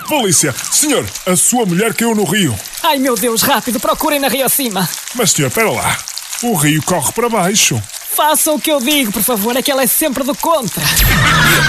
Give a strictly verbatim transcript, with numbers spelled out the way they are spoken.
Polícia! Senhor, a sua mulher caiu no rio. Ai, meu Deus, rápido, procurem na rio acima. Mas, senhor, espera lá. O rio corre para baixo. Façam o que eu digo, por favor, é que ela é sempre do contra.